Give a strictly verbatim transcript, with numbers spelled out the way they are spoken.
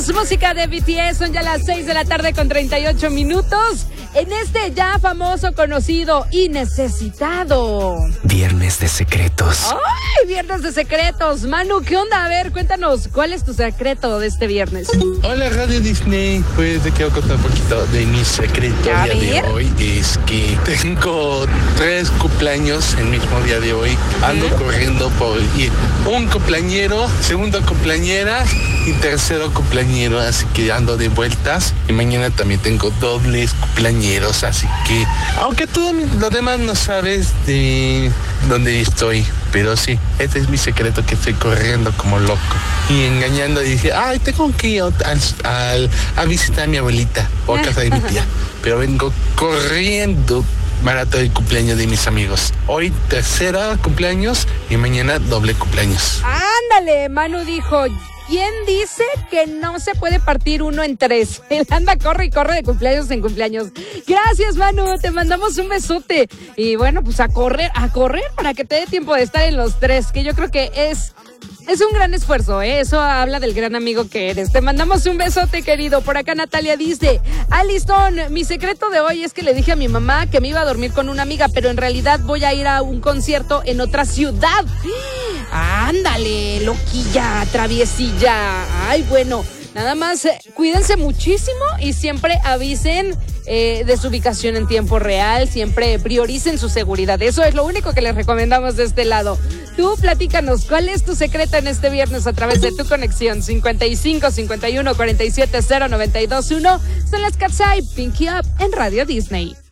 Más música de B T S, son ya las seis de la tarde con treinta y ocho minutos. En este ya famoso, conocido y necesitado Viernes de secretos. ¡Ay, viernes de secretos! Manu, ¿qué onda? A ver, cuéntanos, ¿cuál es tu secreto de este viernes? Hola Radio Disney, pues te quiero contar un poquito de mi secreto A el día ver. de hoy. Es que tengo tres cumpleaños el mismo día de hoy. Ando corriendo por ir un cumpleañero, segundo cumpleañera y tercero cumpleañero, así que ando de vueltas. Y mañana también tengo dobles cumpleañeros, así que aunque todo mi- lo demás no sabes de dónde estoy, pero sí, este es mi secreto, que estoy corriendo como loco y engañando. Y dije, ay, tengo que ir al, al- a visitar a mi abuelita o a casa de mi tía, pero vengo corriendo maratón de cumpleaños de mis amigos. Hoy tercera cumpleaños y mañana doble cumpleaños. Ándale, Manu dijo, ¿quién dice que no se puede partir uno en tres? Él anda, corre y corre de cumpleaños en cumpleaños. Gracias, Manu, te mandamos un besote. Y bueno, pues a correr, a correr para que te dé tiempo de estar en los tres, que yo creo que es... Es un gran esfuerzo, ¿eh? Eso habla del gran amigo que eres. Te mandamos un besote, querido. Por acá Natalia dice, Alison, mi secreto de hoy es que le dije a mi mamá que me iba a dormir con una amiga, pero en realidad voy a ir a un concierto en otra ciudad. Ándale, loquilla, traviesilla. Ay, bueno, nada más eh, cuídense muchísimo y siempre avisen eh, de su ubicación en tiempo real. Siempre prioricen su seguridad. Eso es lo único que les recomendamos de este lado. Tú platícanos, ¿cuál es tu secreto en este viernes a través de tu conexión? cincuenta y cinco, cincuenta y uno, cuarenta y siete, cero, noventa y dos, uno. Son las Katsai, Pinky Up en Radio Disney.